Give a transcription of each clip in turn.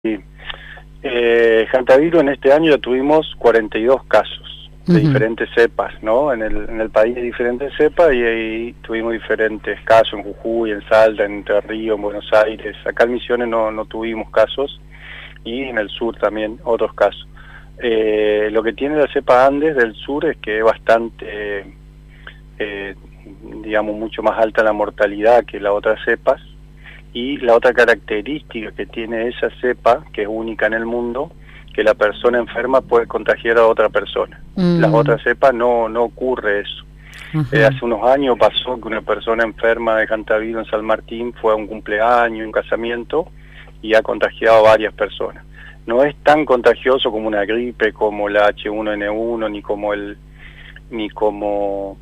Sí. Hantavirus en este año ya tuvimos 42 casos de diferentes cepas, ¿no? En el país hay diferentes cepas y ahí tuvimos diferentes casos en Jujuy, en Salta, en Entre Ríos, en Buenos Aires. Acá en Misiones no tuvimos casos y en el sur también otros casos. Lo que tiene la cepa Andes del sur es que es bastante, digamos, mucho más alta la mortalidad que las otras cepas. Y la otra característica que tiene esa cepa, que es única en el mundo, que la persona enferma puede contagiar a otra persona. Las otras cepas no ocurre eso. Hace unos años pasó que una persona enferma de hantavirus en San Martín fue a un cumpleaños, un casamiento, y ha contagiado a varias personas. No es tan contagioso como una gripe, como la H1N1, ni como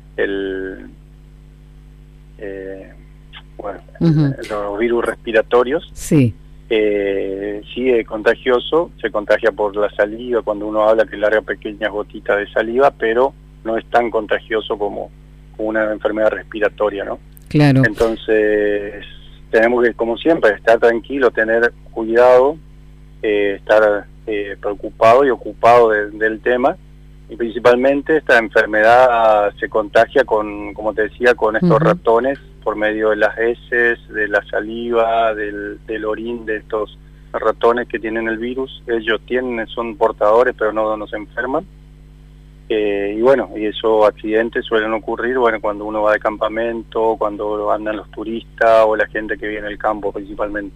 los virus respiratorios. Sí. Sí es contagioso, se contagia por la saliva, cuando uno habla que larga pequeñas gotitas de saliva, pero no es tan contagioso como una enfermedad respiratoria, ¿no? Claro. Entonces tenemos que, como siempre, estar tranquilo, tener cuidado, estar preocupado y ocupado del tema. Y principalmente esta enfermedad se contagia como te decía, con estos ratones por medio de las heces, de la saliva, del orín de estos ratones que tienen el virus. Ellos son portadores, pero no se enferman. Y bueno, y esos accidentes suelen ocurrir, cuando uno va de campamento, cuando andan los turistas o la gente que viene del campo principalmente.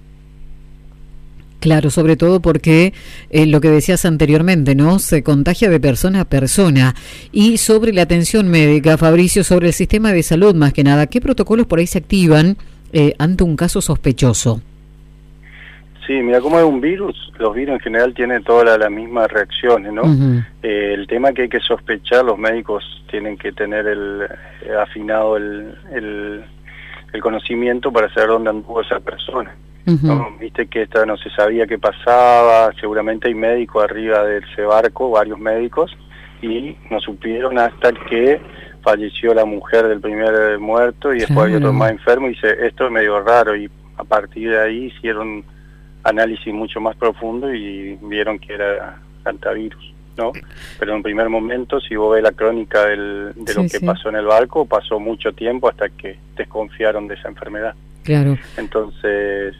Claro, sobre todo porque lo que decías anteriormente, ¿no? Se contagia de persona a persona. Y sobre la atención médica, Fabricio, sobre el sistema de salud más que nada, ¿qué protocolos por ahí se activan ante un caso sospechoso? Sí, mira, como es un virus, los virus en general tienen todas las mismas reacciones, ¿no? El tema que hay que sospechar, los médicos tienen que tener afinado el conocimiento para saber dónde anduvo esa persona. ¿No? Viste que no se sabía qué pasaba, seguramente hay médicos arriba de ese barco, varios médicos, y no supieron hasta que falleció la mujer del primer muerto y después había otro más enfermo y dice, esto es medio raro, y a partir de ahí hicieron análisis mucho más profundo y vieron que era hantavirus, ¿no? Pero en primer momento, si vos ves la crónica de lo que pasó en el barco, pasó mucho tiempo hasta que desconfiaron de esa enfermedad. Claro. Entonces,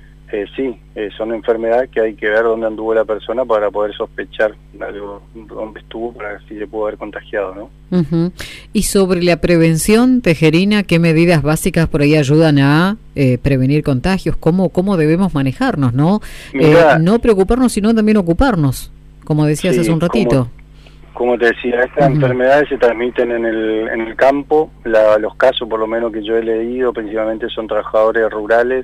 son enfermedades que hay que ver dónde anduvo la persona para poder sospechar dónde estuvo, para si se pudo haber contagiado, ¿no? Y sobre la prevención, Tejerina, ¿qué medidas básicas por ahí ayudan a prevenir contagios? ¿Cómo debemos manejarnos, no? No preocuparnos, sino también ocuparnos, como decías hace un ratito. Como te decía, estas enfermedades se transmiten en el campo. Los casos, por lo menos que yo he leído, principalmente son trabajadores rurales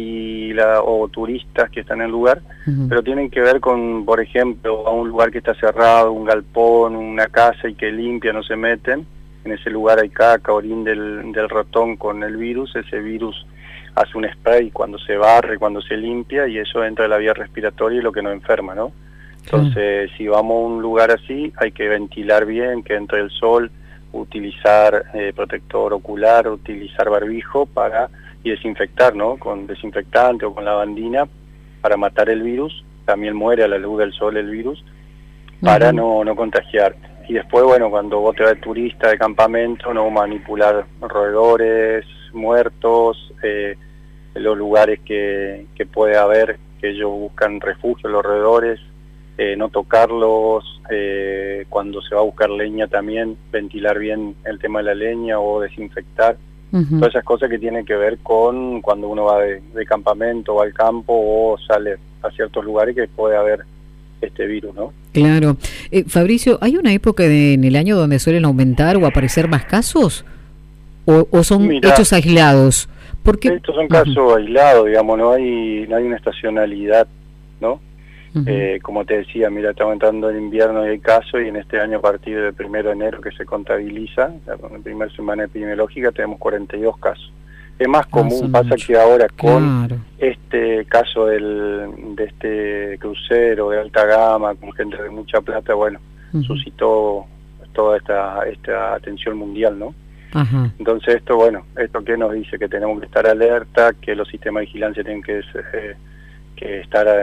o turistas que están en el lugar, pero tienen que ver con, por ejemplo, a un lugar que está cerrado, un galpón, una casa y que limpia, no se meten. En ese lugar hay caca, orín del ratón con el virus. Ese virus hace un spray cuando se barre, cuando se limpia, y eso entra a la vía respiratoria y es lo que nos enferma, ¿no? Entonces, si vamos a un lugar así, hay que ventilar bien, que entre el sol, utilizar protector ocular, utilizar barbijo y desinfectar, ¿no? Con desinfectante o con lavandina para matar el virus. También muere a la luz del sol el virus para no contagiar. Y después, cuando vos te vas de turista, de campamento, no manipular roedores, muertos, los lugares que puede haber, que ellos buscan refugio, los roedores, no tocarlos. Cuando se va a buscar leña también, ventilar bien el tema de la leña o desinfectar. Todas esas cosas que tienen que ver con cuando uno va de campamento o al campo o sale a ciertos lugares que puede haber este virus, ¿no? Claro. Fabricio, ¿hay una época en el año donde suelen aumentar o aparecer más casos? ¿O son hechos aislados? Porque estos son casos aislados, digamos, no hay una estacionalidad, ¿no? Como te decía, mira, estamos entrando en invierno y hay casos, y en este año a partir del 1 de enero que se contabiliza, la primera semana epidemiológica, tenemos 42 casos. Es más común, pasa que ahora con este caso de este crucero de alta gama, con gente de mucha plata, suscitó toda esta atención mundial, ¿no? Entonces ¿esto qué nos dice? Que tenemos que estar alerta, que los sistemas de vigilancia tienen que estar